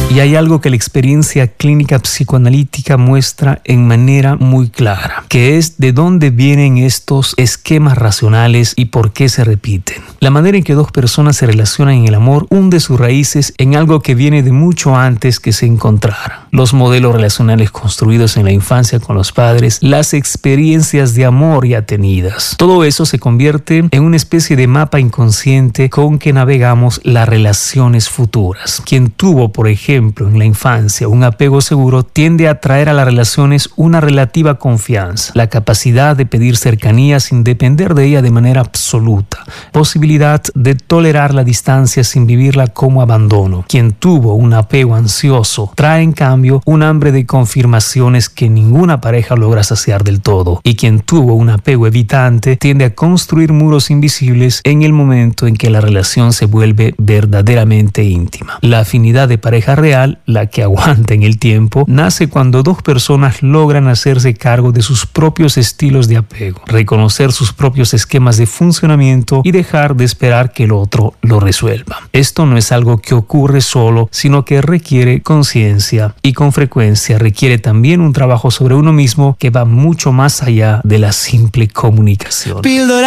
Y hay algo que la experiencia clínica psicoanalítica muestra en manera muy clara, que es de dónde vienen estos esquemas racionales y por qué se repiten. La manera en que dos personas se relacionan en el amor hunde sus raíces en algo que viene de mucho antes que se encontraran. Los modelos relacionales construidos en la infancia con los padres, las experiencias de amor ya tenidas. Todo eso se convierte en una especie de mapa inconsciente con que navegamos las relaciones futuras. Quien tuvo, por ejemplo, en la infancia un apego seguro tiende a traer a las relaciones una relativa confianza, la capacidad de pedir cercanía sin depender de ella de manera absoluta, posibilidad de tolerar la distancia sin vivirla como abandono. Quien tuvo un apego ansioso trae en cambio un hambre de confirmaciones que ninguna pareja logra saciar del todo, y quien tuvo un apego evitante tiende a construir muros invisibles en el momento en que la relación se vuelve verdaderamente íntima. La afinidad de pareja real, la que aguanta en el tiempo, nace cuando dos personas logran hacerse cargo de sus propios estilos de apego, reconocer sus propios esquemas de funcionamiento y dejar de esperar que el otro lo resuelva. Esto no es algo que ocurre solo, sino que requiere conciencia, y con frecuencia requiere también un trabajo sobre uno mismo que va mucho más allá de la simple comunicación.